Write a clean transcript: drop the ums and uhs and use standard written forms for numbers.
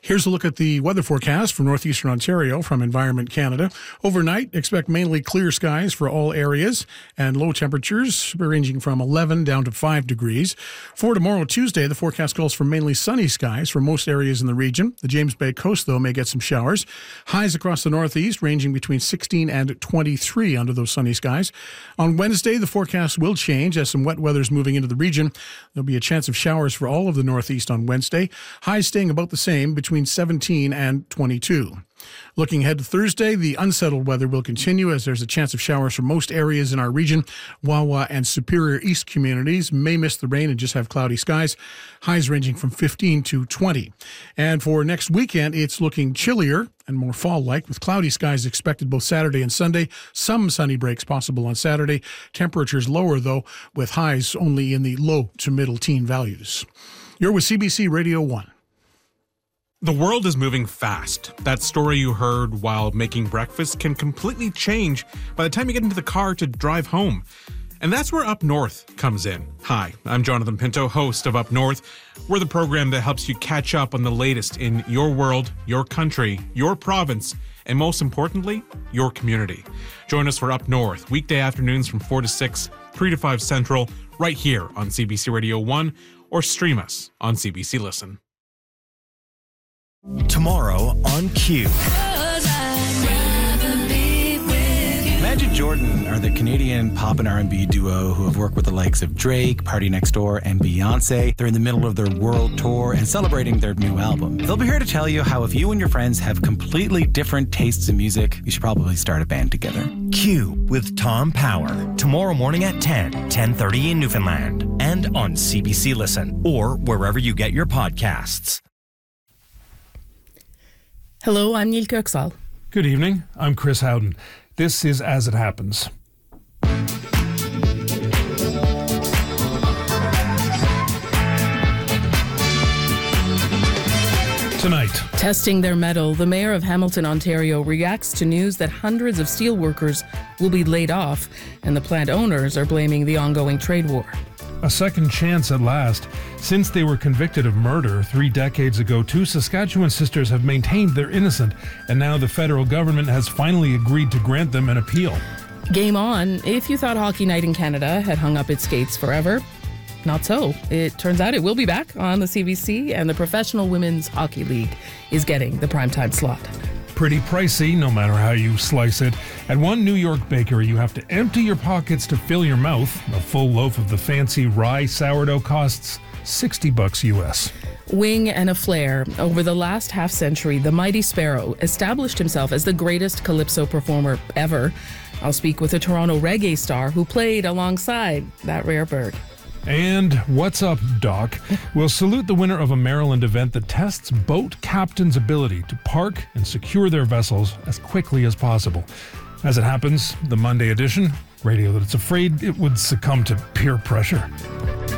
Here's a look at the weather forecast for northeastern Ontario from Environment Canada. Overnight, expect mainly clear skies for all areas and low temperatures ranging from 11 down to 5 degrees. For tomorrow, Tuesday, the forecast calls for mainly sunny skies for most areas in the region. The James Bay coast, though, may get some showers. Highs across the northeast ranging between 16 and 23 under those sunny skies. On Wednesday, the forecast will change as some wet weather is moving into the region. There'll be a chance of showers for all of the northeast on Wednesday. Highs staying about the same between 17 and 22. Looking ahead to Thursday, the unsettled weather will continue as there's a chance of showers for most areas in our region. Wawa and Superior East communities may miss the rain and just have cloudy skies. Highs ranging from 15 to 20. And for next weekend, it's looking chillier and more fall-like with cloudy skies expected both Saturday and Sunday. Some sunny breaks possible on Saturday. Temperatures lower, though, with highs only in the low to middle teen values. You're with CBC Radio 1. The world is moving fast. That story you heard while making breakfast can completely change by the time you get into the car to drive home. And that's where Up North comes in. Hi, I'm Jonathan Pinto, host of Up North. We're the program that helps you catch up on the latest in your world, your country, your province, and most importantly, your community. Join us for Up North, weekday afternoons from 4 to 6, 3 to 5 Central, right here on CBC Radio 1, or stream us on CBC Listen. Tomorrow on Q. Magic Jordan are the Canadian pop and R&B duo who have worked with the likes of Drake, Party Next Door, and Beyonce. They're in the middle of their world tour and celebrating their new album. They'll be here to tell you how if you and your friends have completely different tastes in music, you should probably start a band together. Q with Tom Power. Tomorrow morning at 10:30 in Newfoundland. And on CBC Listen or wherever you get your podcasts. Hello, I'm Neil Kirksall. Good evening. I'm Chris Howden. This is As It Happens. Tonight. Testing their mettle, the mayor of Hamilton, Ontario reacts to news that hundreds of steel workers will be laid off, and the plant owners are blaming the ongoing trade war. A second chance at last. Since they were convicted of murder 3 decades ago, 2 Saskatchewan sisters have maintained they're innocent, and now the federal government has finally agreed to grant them an appeal. Game on. If you thought Hockey Night in Canada had hung up its skates forever, not so. It turns out it will be back on the CBC, and the Professional Women's Hockey League is getting the primetime slot. Pretty pricey, no matter how you slice it. At one New York bakery, you have to empty your pockets to fill your mouth. A full loaf of the fancy rye sourdough costs $60 US. Wing and a flair. Over the last half century, the Mighty Sparrow established himself as the greatest calypso performer ever. I'll speak with a Toronto reggae star who played alongside that rare bird. And what's up, Doc? We'll salute the winner of a Maryland event that tests boat captains' ability to park and secure their vessels as quickly as possible. As it happens, the Monday edition, radio that it's afraid it would succumb to peer pressure.